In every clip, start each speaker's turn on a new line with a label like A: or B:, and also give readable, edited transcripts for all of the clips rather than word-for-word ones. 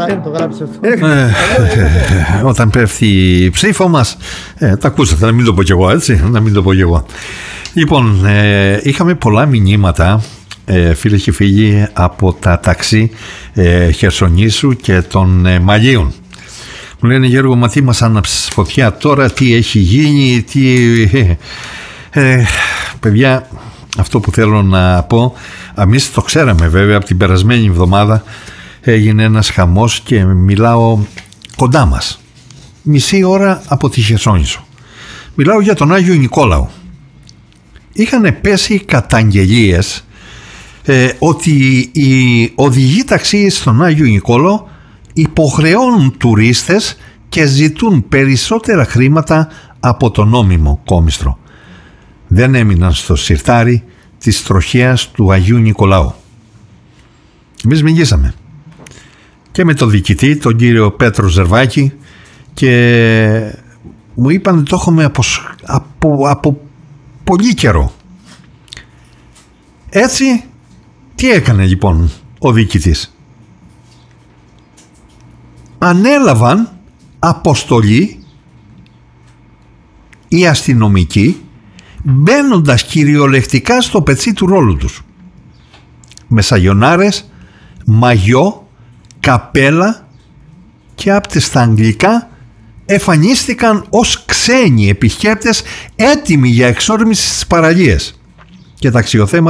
A: Όταν πέφτει η ψήφο μας, τα ακούσατε, να μην το πω κι εγώ, έτσι, να μην το πω κι εγώ. Λοιπόν, είχαμε πολλά μηνύματα, φίλες και φίλοι, από τα ταξί Χερσονήσου και των Μαλίων. Μου λένε, Γιώργο, μα τι μας άναψε φωτιά τώρα, τι έχει γίνει, παιδιά, αυτό που θέλω να πω, εμείς το ξέραμε βέβαια, από την περασμένη εβδομάδα έγινε ένας χαμός και μιλάω κοντά μας, μισή ώρα από τη Χερσόνησο. Μιλάω για τον Άγιο Νικόλαο. Είχαν πέσει καταγγελίες ότι οι οδηγοί ταξί στον Άγιο Νικόλαο υποχρεώνουν τουρίστες και ζητούν περισσότερα χρήματα από το νόμιμο κόμιστρο. Δεν έμειναν στο συρτάρι της τροχέας του Αγίου Νικολάου. Εμείς μιλήσαμε και με τον διοικητή, τον κύριο Πέτρο Ζερβάκη, και μου είπαν ότι το έχουμε από πολύ καιρό. Έτσι, τι έκανε λοιπόν ο διοικητής? Ανέλαβαν αποστολή οι αστυνομικοί, μπαίνοντας κυριολεκτικά στο πετσί του ρόλου τους, με σαγιονάρες, μαγιό, καπέλα, και άπτε στα αγγλικά εμφανίστηκαν ως ξένοι επισκέπτες έτοιμοι για εξόρμηση στις παραλίες και τα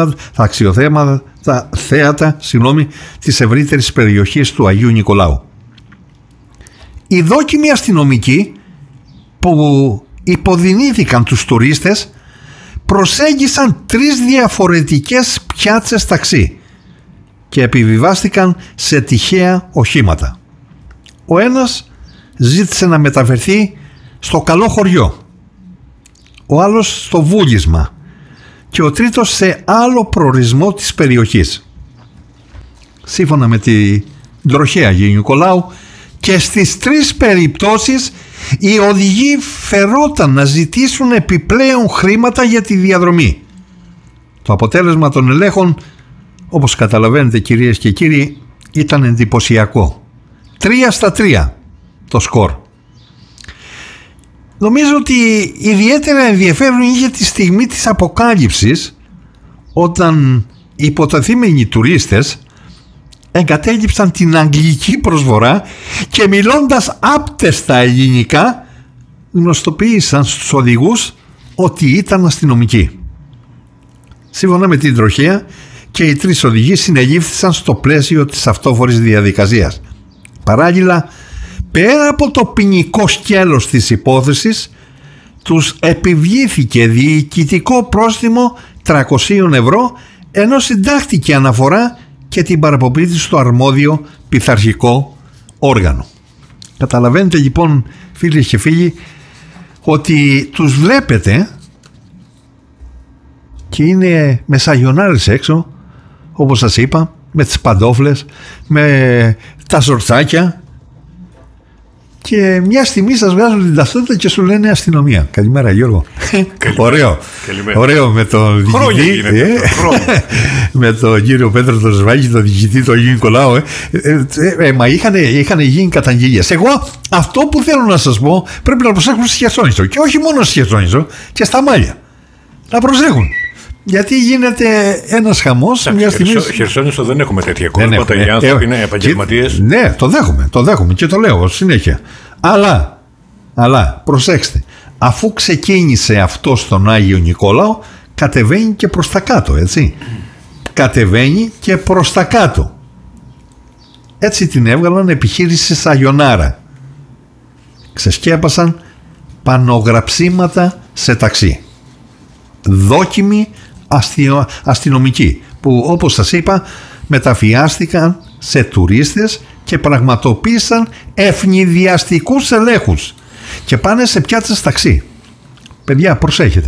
A: θέατα της ευρύτερης περιοχής του Αγίου Νικολάου. Οι δόκιμοι αστυνομικοί που υποδεινήθηκαν τους τουρίστες προσέγγισαν 3 διαφορετικές πιάτσες ταξί και επιβιβάστηκαν σε τυχαία οχήματα. Ο ένας ζήτησε να μεταφερθεί στο Καλό Χωριό, ο άλλος στο Βούλισμα και ο τρίτος σε άλλο προορισμό της περιοχής. Σύμφωνα με την τροχέα Αγίου Νικολάου, και στις 3 περιπτώσεις οι οδηγοί φερόταν να ζητήσουν επιπλέον χρήματα για τη διαδρομή. Το αποτέλεσμα των ελέγχων, όπως καταλαβαίνετε κυρίες και κύριοι, ήταν εντυπωσιακό. 3-3 το σκορ. Νομίζω ότι ιδιαίτερα ενδιαφέρον είχε τη στιγμή της αποκάλυψης, όταν οι υποτεθήμενοι τουρίστες εγκατέλειψαν την αγγλική προσφορά και μιλώντας άπτεστα ελληνικά γνωστοποίησαν στους οδηγούς ότι ήταν αστυνομικοί. Σύμφωνα με την τροχέα, και οι 3 οδηγοί συνελήφθησαν στο πλαίσιο της αυτόφορης διαδικασίας. Παράλληλα, πέρα από το ποινικό σκέλος της υπόθεσης, τους επιβλήθηκε διοικητικό πρόστιμο 300 ευρώ, ενώ συντάχθηκε αναφορά και την παραποποίηση στο αρμόδιο πειθαρχικό όργανο. Καταλαβαίνετε λοιπόν, φίλες και φίλοι, ότι τους βλέπετε και είναι με σαγιονάρες έξω, όπως σας είπα, με τις παντόφλες, με τα ζορτσάκια, και μια στιγμή σας βγάζουν την ταυτότητα και σου λένε αστυνομία. Καλημέρα, Γιώργο. Ωραίο. Ωραίο με τον διοικητή, με τον κύριο Πέτρο τον Ζερβάκη, τον διοικητή του Αγίου Νικολάου. Μα είχαν γίνει καταγγελίες. Εγώ αυτό που θέλω να σας πω, πρέπει να προσέχουν στη Χερσόνησο, και όχι μόνο στη Χερσόνησο, και στα Μάλια. Να προσέχουν. Γιατί γίνεται ένας χαμός μια στιγμή.
B: Χερσόνησο δεν έχουμε τέτοια εικόνα. Όταν οι άνθρωποι είναι επαγγελματίες.
A: Ναι, το δέχομαι και το λέω συνέχεια. Αλλά προσέξτε, αφού ξεκίνησε αυτό στον Άγιο Νικόλαο, κατεβαίνει και προς τα κάτω, έτσι. Κατεβαίνει και προς τα κάτω. Έτσι την έβγαλαν επιχείρηση Σαγιονάρα. Ξεσκέπασαν πανογραψίματα σε ταξί. Δόκιμοι αστυνομικοί που, όπως σας είπα, μεταφιάστηκαν σε τουρίστες και πραγματοποίησαν ευνηδιαστικούς ελέγχους και πάνε σε πιάτσες ταξί. Παιδιά,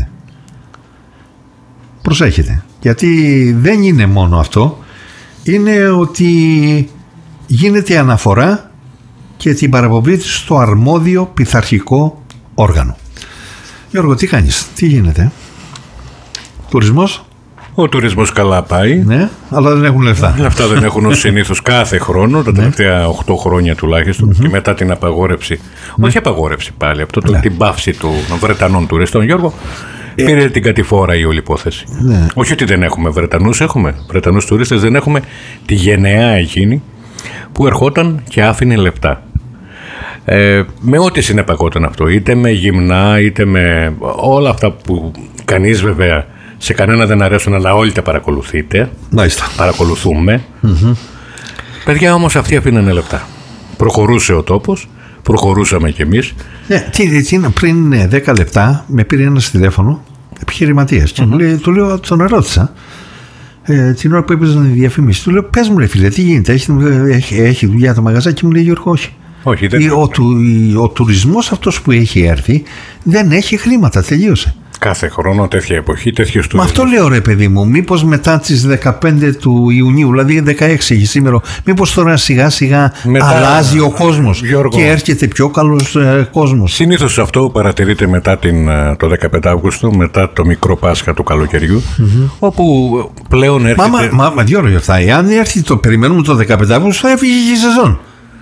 A: προσέχετε, γιατί δεν είναι μόνο αυτό, είναι ότι γίνεται αναφορά και την παραποποίηση στο αρμόδιο πειθαρχικό όργανο. Γιώργο, τι κάνεις, τι γίνεται? Τουρισμός?
B: Ο τουρισμός καλά πάει.
A: Ναι, αλλά δεν έχουν λεφτά.
B: Λεφτά δεν έχουν ως συνήθως κάθε χρόνο, τα τελευταία 8 χρόνια τουλάχιστον, και μετά την απαγόρευση. Όχι απαγόρευση πάλι, από την πάυση των Βρετανών τουριστών, Γιώργο. Πήρε την κατηφόρα η όλη υπόθεση. Όχι ότι δεν έχουμε Βρετανούς, έχουμε Βρετανούς τουρίστες, δεν έχουμε τη γενεά εκείνη που ερχόταν και άφηνε λεπτά. Με ό,τι συνεπακόταν αυτό, είτε με γυμνά, είτε με όλα αυτά που κανείς βέβαια, σε κανένα δεν αρέσουν, αλλά όλοι τα παρακολουθείτε. Παρακολουθούμε. Παιδιά όμως αυτοί αφήνανε λεπτά. Προχωρούσε ο τόπος, προχωρούσαμε κι εμείς.
A: Πριν 10 λεπτά με πήρε ένας τηλέφωνο επιχειρηματίας και του λέω, τον ερώτησα την ώρα που έπαιζαν οι διαφημίσεις, του λέω, πες μου ρε φίλε, τι γίνεται, έχει δουλειά το μαγαζάκι? Μου λέει, Γιώργο, όχι. Ο τουρισμός αυτός που έχει έρθει δεν έχει χρήματα, τελείωσε.
B: Κάθε χρόνο τέτοια εποχή, τέτοιος τουρισμός.
A: Μα αυτό λέω ρε παιδί μου, μήπως μετά τις 15 του Ιουνίου, δηλαδή 16 έχει σήμερα, μήπως τώρα σιγά σιγά αλλάζει ο κόσμος, Γιώργο, και έρχεται πιο καλός κόσμος.
B: Συνήθως αυτό παρατηρείται μετά το 15 Αύγουστο, μετά το μικρό Πάσχα του καλοκαιριού, όπου πλέον έρχεται...
A: Μα Γιώργο, αυτά, εάν έρθει το περιμένουμε το 15 Αύγουστο, θα έφυγε η σεζόν.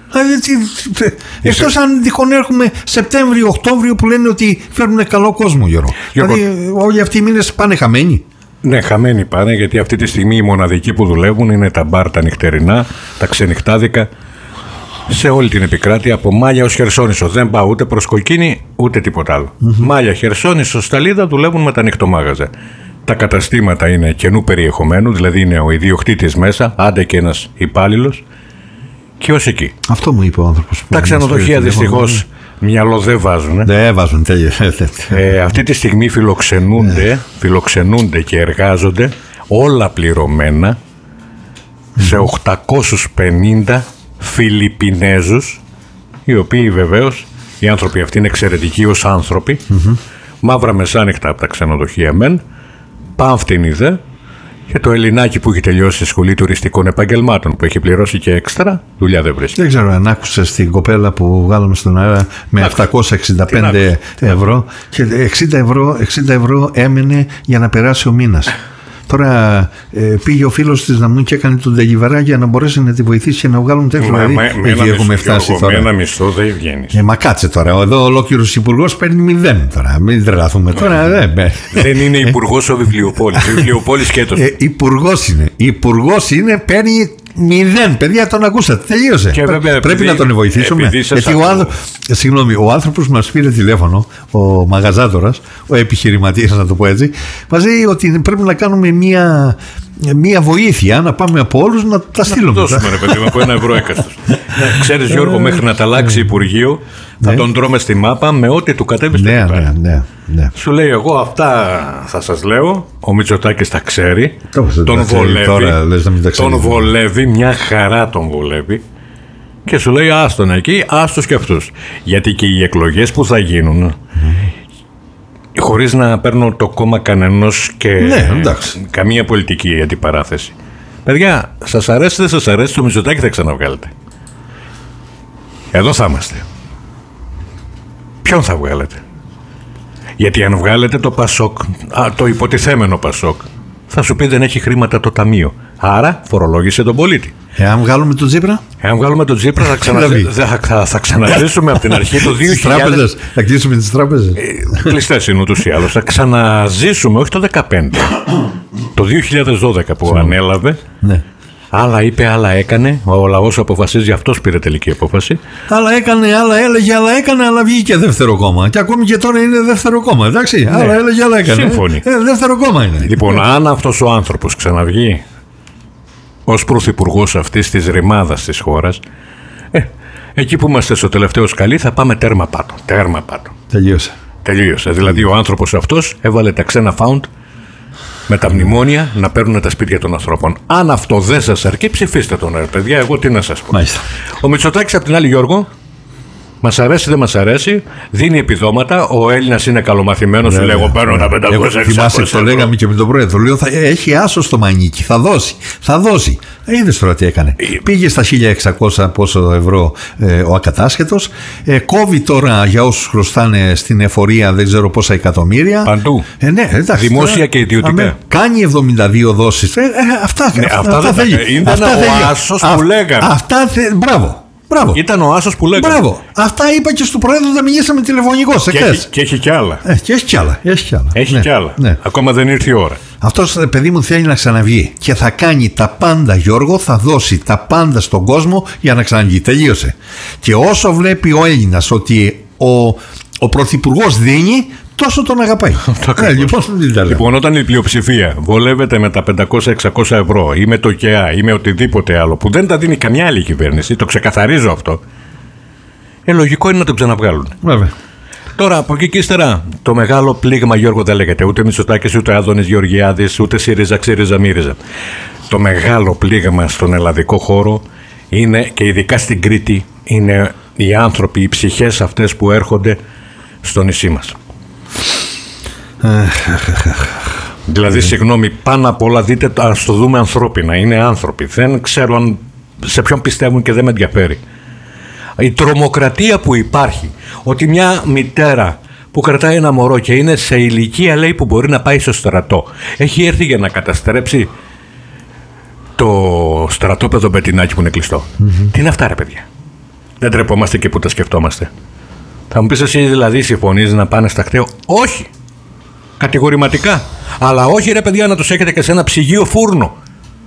A: Εκτός αν τυχόν έρχομαι Σεπτέμβριο, Οκτώβριο που λένε ότι φέρνουν καλό κόσμο, Γιώργο. Δηλαδή όλοι αυτοί οι μήνες πάνε χαμένοι.
B: Ναι, χαμένοι πάνε, γιατί αυτή τη στιγμή οι μοναδικοί που δουλεύουν είναι τα μπαρ τα νυχτερινά, τα ξενυχτάδικα, σε όλη την επικράτεια, από Μάλια ως Χερσόνησο. Δεν πάω ούτε προς Κοκκίνη ούτε τίποτα άλλο. Μάλια, Χερσόνησο, Σταλίδα δουλεύουν με τα νυχτομάγαζα. Τα καταστήματα είναι καινού περιεχομένου, δηλαδή είναι ο ιδιοκτήτης μέσα, άντε και ένας υπάλληλος. Και ως εκεί.
A: Αυτό μου είπε ο άνθρωπος.
B: Τα ξενοδοχεία δυστυχώς μυαλό δεν βάζουν.
A: Δεν βάζουν, τέλεια.
B: Αυτή τη στιγμή φιλοξενούνται και εργάζονται όλα πληρωμένα σε 850 Φιλιππινέζους, οι οποίοι βεβαίως, οι άνθρωποι αυτοί είναι εξαιρετικοί ως άνθρωποι, μαύρα μεσάνυχτα από τα ξενοδοχεία μεν, πάμφτινοι δε. Και το Ελληνάκι που έχει τελειώσει στη σχολή τουριστικών επαγγελμάτων, που έχει πληρώσει και έξτρα, δουλειά δεν βρίσκει.
A: Δεν ξέρω αν άκουσες την κοπέλα που βγάλαμε στον αέρα με 765 ευρώ και 60 ευρώ έμενε για να περάσει ο μήνας. Τώρα πήγε ο φίλος της να μου και έκανε τον τελειβερά για να μπορέσει να τη βοηθήσει και να βγάλουν τέτοιο. Δηλαδή, εκεί έχουμε φτάσει τώρα.
B: Με ένα μισθό δεν βγαίνει.
A: Μα κάτσε τώρα. Εδώ ολόκληρος υπουργός παίρνει 0 τώρα. Μην τρελαθούμε τώρα.
B: Δεν είναι υπουργός ο Βιβλιοπόλης. Βιβλιοπόλης και έτος.
A: Υπουργός είναι, παίρνει 0. Παιδιά, τον ακούσατε. Τελείωσε. Πρέπει να τον βοηθήσουμε. Γιατί ο άνθρωπος μας πήρε τηλέφωνο, ο μαγαζάτορας, ο επιχειρηματίας, να το πω έτσι, μας λέει ότι πρέπει να κάνουμε μία βοήθεια, να πάμε από όλους να τα στείλουμε.
B: Να δώσουμε ρε παιδί μου από 1 ευρώ έκαστος. Ξέρεις Γιώργο, μέχρι να τα αλλάξει Υπουργείο θα τον τρώμε στη μάπα με ό,τι του κατέβει στο κεφάλι.
A: Ναι.
B: Σου λέει, εγώ αυτά θα σας λέω, ο Μητσοτάκης τα ξέρει, τον βολεύει, μια χαρά τον βολεύει, και σου λέει άστον εκεί, άστος και αυτούς. Γιατί και οι εκλογές που θα γίνουν, χωρίς να παίρνω το κόμμα κανενός και καμία πολιτική αντιπαράθεση, παιδιά, σας αρέσει δεν σας αρέσει, το Μητσοτάκη θα ξαναβγάλετε. Εδώ θα είμαστε. Ποιον θα βγάλετε? Γιατί αν βγάλετε το Πασόκ, το υποτιθέμενο Πασόκ, θα σου πει δεν έχει χρήματα το ταμείο. Άρα φορολόγησε τον πολίτη.
A: Εάν βγάλουμε τον Τσίπρα?
B: Εάν βγάλουμε τον Τσίπρα θα ξαναζήσουμε από την αρχή το 2000.
A: Θα κλείσουμε τις τράπεζες.
B: Κλειστές είναι ούτως ή άλλως. Θα ξαναζήσουμε, όχι το 2015. Το 2012 που ανέλαβε.
A: Ναι.
B: Άλλα είπε, άλλα έκανε. Ο λαός αποφασίζει, αυτός πήρε τελική απόφαση.
A: Άλλα έκανε, άλλα έλεγε, άλλα έκανε, αλλά βγήκε δεύτερο κόμμα. Και ακόμη και τώρα είναι δεύτερο κόμμα, εντάξει. Ναι. Άλλα έλεγε, άλλα έκανε.
B: Σύμφωνοι.
A: Δεύτερο κόμμα είναι.
B: Λοιπόν, αν αυτός ο άνθρωπος ξαναβγεί ως πρωθυπουργός αυτής της ρημάδας της χώρας, εκεί που είμαστε στο τελευταίο σκαλί θα πάμε τέρμα πάτο. Τελείωσε. Δηλαδή ο άνθρωπος αυτός έβαλε τα ξένα φάουντ με τα μνημόνια να παίρνουν τα σπίτια των ανθρώπων. Αν αυτό δεν σας αρκεί, ψηφίστε τον παιδιά, εγώ τι να σας πω.
A: Μάλιστα.
B: Ο Μητσοτάκης απ' την άλλη, Γιώργο, Μας αρέσει, δεν μας αρέσει, δίνει επιδόματα. Ο Έλληνας είναι καλομαθημένος, σου λέγω παίρνω τα 500-600
A: θυμάσαι, το λέγαμε και με τον πρόεδρο. Λέω, έχει άσο στο μανίκι, θα δώσει. Είδες τώρα τι έκανε. Πήγε στα 1.600 πόσο ευρώ ο ακατάσχετος. Κόβει τώρα για όσους χρωστάνε στην εφορία δεν ξέρω πόσα εκατομμύρια.
B: Παντού.
A: Ναι, εντάξει,
B: δημόσια και ιδιωτικά.
A: Κάνει 72 δόσεις. Αυτά θέλει.
B: Ήταν ο άσος που λέγανε.
A: Μπράβο.
B: Ήταν ο άσος που λέγανε.
A: Μπράβο. Αυτά είπα και στο πρόεδρο όταν μιλήσαμε τηλεφωνικώς εχθές.
B: Και έχει κι άλλα.
A: Έχει κι άλλα. Ναι.
B: Ακόμα δεν ήρθε η ώρα.
A: Αυτός, παιδί μου, θέλει να ξαναβγεί και θα κάνει τα πάντα, Γιώργο, θα δώσει τα πάντα στον κόσμο για να ξαναβγεί. Τελείωσε. Και όσο βλέπει ο ότι ο πρωθυπουργός δίνει, τόσο τον αγαπάει.
B: Λοιπόν, όταν η πλειοψηφία βολεύεται με τα 500-600 ευρώ ή με το ΚΕΑ ή με οτιδήποτε άλλο που δεν τα δίνει καμιά άλλη κυβέρνηση, το ξεκαθαρίζω αυτό, λογικό είναι να τον ξαναβγάλουν.
A: Βέβαια.
B: Τώρα, από εκεί και ύστερα, το μεγάλο πλήγμα, Γιώργο, δεν λέγεται ούτε Μητσοτάκης, ούτε Άδωνης Γεωργιάδης, ούτε ΣΥΡΙΖΑ, ΞΥΡΙΖΑ, ΜΥΡΙΖΑ. Το μεγάλο πλήγμα στον ελλαδικό χώρο είναι, και ειδικά στην Κρήτη, είναι οι άνθρωποι, οι ψυχές αυτές που έρχονται στο νησί μας. Δηλαδή, συγγνώμη, πάνω απ' όλα δείτε, ας το δούμε ανθρώπινα. Είναι άνθρωποι. Δεν ξέρω σε ποιον πιστεύουν και δεν με ενδιαφέρει. Η τρομοκρατία που υπάρχει, ότι μια μητέρα που κρατάει ένα μωρό και είναι σε ηλικία, λέει, που μπορεί να πάει στο στρατό, έχει έρθει για να καταστρέψει το στρατόπεδο Μπετινάκη που είναι κλειστό. Τι είναι αυτά, ρε παιδιά? Δεν τρεπόμαστε και που τα σκεφτόμαστε? Θα μου πεις εσύ, δηλαδή, συμφωνείς να πάνε στα κτέο? Όχι. Κατηγορηματικά. Αλλά όχι, ρε παιδιά, να τους έχετε και σε ένα ψυγείο φούρνο.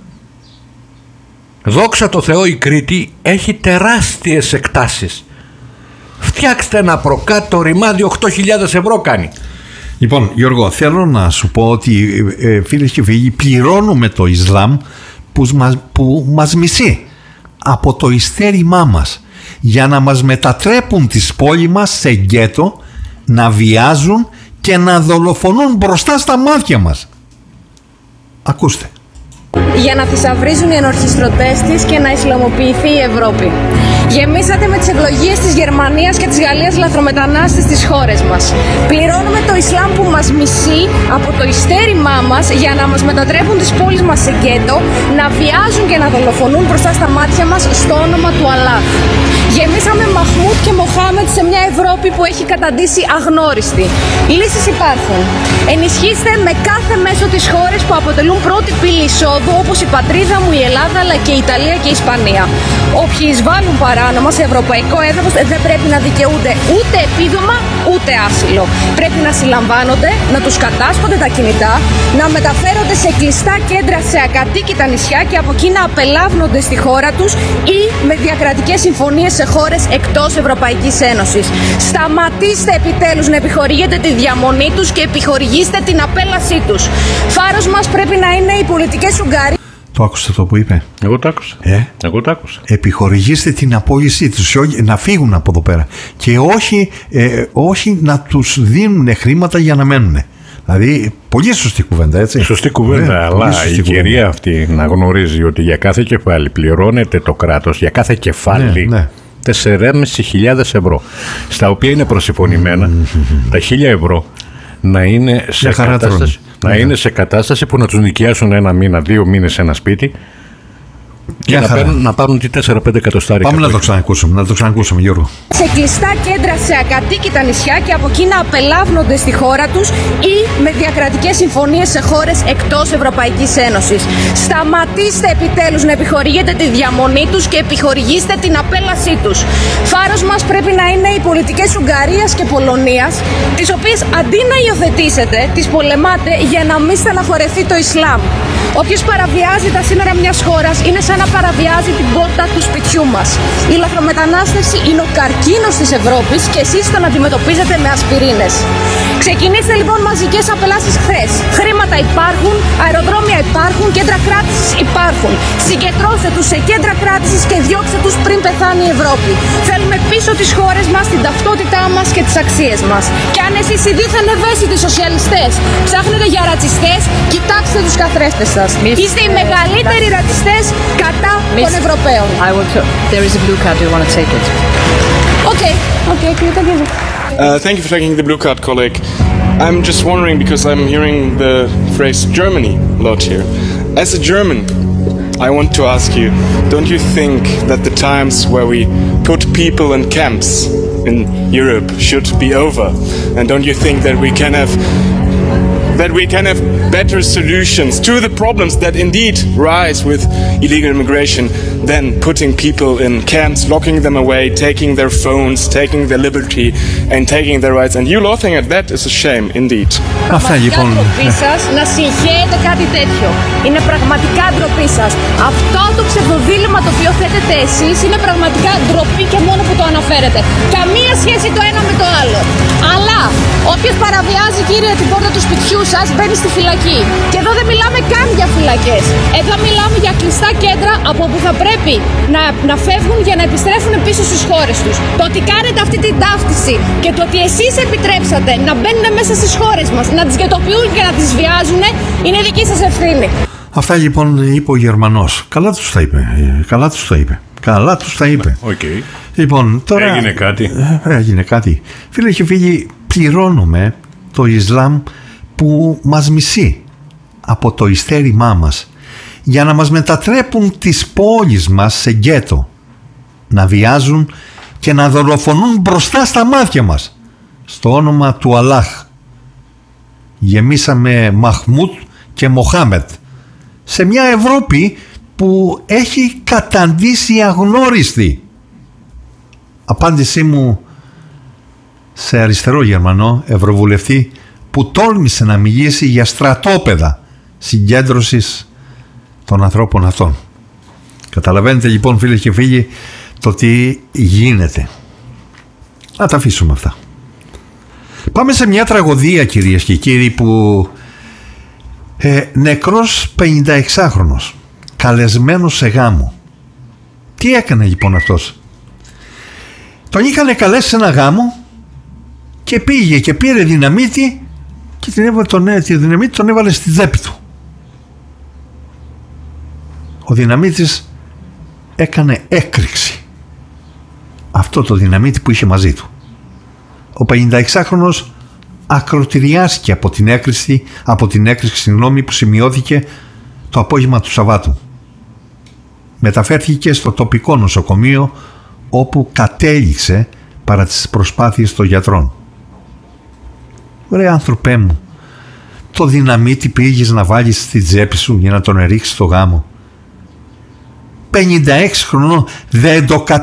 B: Δόξα τω Θεώ, η Κρήτη έχει τεράστιες εκτάσεις. Φτιάξτε ένα προκάτω ρημάδι, 8.000 ευρώ κάνει.
A: Λοιπόν, Γιώργο, θέλω να σου πω ότι φίλες και φίλοι, πληρώνουμε το Ισλάμ που μας μισεί από το ειστέρημά μας για να μας μετατρέπουν τις πόλεις μας σε γκέτο, να βιάζουν και να δολοφονούν μπροστά στα μάτια μας. Ακούστε.
C: Για να θησαυρίζουν οι ενορχιστρωτές της και να ισλαμοποιηθεί η Ευρώπη. Γεμίσατε με τις ευλογίες της Γερμανίας και της Γαλλίας λαθρομετανάστες στις χώρες μας. Πληρώνουμε το Ισλάμ που μας μισεί από το ειστέρημά μας για να μας μετατρέπουν τις πόλεις μας σε γκέτο, να βιάζουν και να δολοφονούν μπροστά στα μάτια μας στο όνομα του Αλλάχ. Γεμίσαμε Μαχμούτ και Μοχάμετ σε μια Ευρώπη που έχει καταντήσει αγνώριστη. Λύσεις υπάρχουν. Ενισχύστε με κάθε μέσο τις χώρες που αποτελούν πρώτη πύλη εισόδου, όπως η πατρίδα μου η Ελλάδα, αλλά και η Ιταλία και η Ισπανία. Όποιοι εισβάλλουν παράνομα σε ευρωπαϊκό έδαφος δεν πρέπει να δικαιούνται ούτε επίδομα ούτε άσυλο. Πρέπει να συλλαμβάνονται, να τους κατάσχονται τα κινητά, να μεταφέρονται σε κλειστά κέντρα σε ακατοίκητα νησιά και από εκεί να απελάβνονται στη χώρα τους ή με διακρατικές συμφωνίες σε χώρες εκτός Ευρωπαϊκής Ένωσης. Σταματήστε επιτέλους να επιχορηγείτε τη διαμονή τους και επιχορηγήστε την απέλασή τους. Φάρος μας πρέπει να είναι οι πολιτικές Ουγγαρίες.
A: Το άκουσα το που είπε?
B: Εγώ το άκουσα. Εγώ το άκουσα.
A: Επιχορηγήστε την απόλυσή τους, να φύγουν από εδώ πέρα και όχι να τους δίνουν χρήματα για να μένουν. Δηλαδή, πολύ σωστή κουβέντα, έτσι.
B: Σωστή κουβέντα, αλλά η κυρία αυτή να γνωρίζει ότι για κάθε κεφάλι πληρώνεται το κράτος, για κάθε κεφάλι, 4.500 ευρώ, στα οποία είναι προσυφωνημένα τα 1.000 ευρώ να είναι σε κατάσταση. Να είναι σε κατάσταση που να τους νοικιάσουν ένα μήνα, 2 μήνες σε ένα σπίτι και να πάρουν τι 4-5 εκατοστάρια.
A: Πάμε να το ξανακούσουμε, Γιώργο.
C: Σε κλειστά κέντρα σε ακατοίκητα νησιά και από εκεί να απελάβνονται στη χώρα τους ή με διακρατικές συμφωνίες σε χώρες εκτός Ευρωπαϊκής Ένωσης. Σταματήστε επιτέλους να επιχορηγείτε τη διαμονή τους και επιχορηγήστε την απέλασή τους. Φάρος μας πρέπει να είναι οι πολιτικές Ουγγαρίας και Πολωνίας, τις οποίες αντί να υιοθετήσετε, τις πολεμάτε για να μην στεναχωρεθεί το Ισλάμ. Όποιος παραβιάζει τα σύνορα μιας χώρας είναι σαν να παραβιάζει την πόρτα του σπιτιού μας. Η λαθρομετανάστευση είναι ο καρκίνος της Ευρώπης και εσείς τον αντιμετωπίζετε με ασπιρίνες. Ξεκινήστε λοιπόν μαζικές απελάσεις χθες. Χρήματα υπάρχουν, αεροδρόμια υπάρχουν, κέντρα κράτησης υπάρχουν. Συγκεντρώστε τους σε κέντρα κράτησης και διώξτε τους πριν πεθάνει η Ευρώπη. Θέλουμε πίσω τις χώρες μας, την ταυτότητά μας και τις αξίες μας. Και αν εσείς οι δίθεν ευαίσθητοι σοσιαλιστές ψάχνετε για ρατσιστές, κοιτάξτε τους καθρέφτες σας. Είστε οι μεγαλύτεροι ρατσιστές κατά των Ευρωπαίων.
D: There is a blue card. Do you want to take it?
C: Okay,
D: Thank you for taking the blue card, colleague. I'm just wondering, because I'm hearing the phrase Germany a lot here. As a German, I want to ask you, don't you think that the times where we put people in camps in Europe should be over? And don't you think that we can have better solutions to the problems that indeed rise with illegal immigration than putting people in camps, locking them away, taking their phones, taking their liberty and taking their rights? And you laughing at that is a shame indeed.
A: Αυτά λοιπόν.
C: Ντροπή σας να συγχαίρετε κάτι τέτοιο. Είναι πραγματικά ντροπή σας. Αυτό το ψευδοδίλημμα το οποίο θέτετε εσείς είναι πραγματικά ντροπή και μόνο που το αναφέρετε. Καμία σχέση το ένα με το άλλο. Αλλά όποιος παραβιάζει, κύριε, την πόρτα του σπιτιού σας μπαίνει στη φυλακή. Και εδώ δεν μιλάμε καν για φυλακές. Εδώ μιλάμε για κλειστά κέντρα από όπου θα πρέπει να φεύγουν για να επιστρέφουν πίσω στις χώρες τους. Το ότι κάνετε αυτή την ταύτιση και το ότι εσείς επιτρέψατε να μπαίνουν μέσα στις χώρες μας, να τις γετοποιούν και να τις βιάζουν, είναι δική σας ευθύνη.
A: Αυτά λοιπόν είπε ο Γερμανός. Καλά τους τα είπε.
B: Okay.
A: Λοιπόν, τώρα έγινε κάτι. Φίλε και φίλοι, πληρώνουμε το Ισλάμ που μας μισεί από το ιστέρημά μας για να μας μετατρέπουν τις πόλεις μας σε γκέτο, να βιάζουν και να δολοφονούν μπροστά στα μάτια μας στο όνομα του Αλλάχ. Γεμίσαμε Μαχμούτ και Μοχάμετ σε μια Ευρώπη που έχει καταντήσει αγνώριστη. Απάντησή μου σε αριστερό Γερμανό ευρωβουλευτή που τόλμησε να μιλήσει για στρατόπεδα συγκέντρωσης των ανθρώπων αυτών. Καταλαβαίνετε λοιπόν, φίλες και φίλοι, το τι γίνεται. Να τα αφήσουμε αυτά. Πάμε σε μια τραγωδία, κυρίες και κύριοι, που νεκρός 56χρονος καλεσμένος σε γάμο. Τι έκανε λοιπόν αυτός? Τον είχαν καλέσει σε ένα γάμο και πήγε και πήρε δυναμίτη και τη δυναμίτη τον έβαλε στη τσέπη του. Ο δυναμίτης έκανε έκρηξη αυτό το δυναμίτη που είχε μαζί του. Ο 56χρονος ακροτηριάστηκε από την έκρηξη που σημειώθηκε το απόγευμα του Σαββάτου. Μεταφέρθηκε στο τοπικό νοσοκομείο, όπου κατέληξε παρά τις προσπάθειες των γιατρών. Ρε άνθρωπέ μου, το δυναμίτι πήγες να βάλεις στη τσέπη σου για να τον ρίξεις στο γάμο? 56 χρονών δεν το